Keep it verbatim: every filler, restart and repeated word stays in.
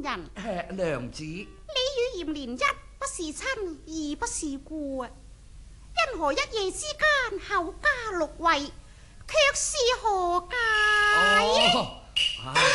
人。娘子，你與嚴蓮一不是親，二不是故啊，因何一夜之間後加六位，卻是何解？ 哦，唉，